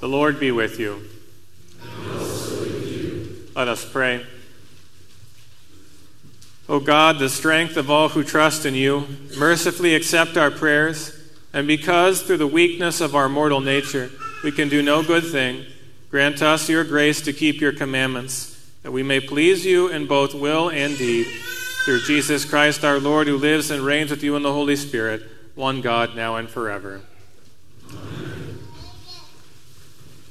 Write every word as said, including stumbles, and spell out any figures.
The Lord be with you. And also with you. Let us pray. O God, the strength of all who trust in you, mercifully accept our prayers, and because through the weakness of our mortal nature we can do no good thing, grant us your grace to keep your commandments, that we may please you in both will and deed. Through Jesus Christ our Lord, who lives and reigns with you in the Holy Spirit, one God, now and forever.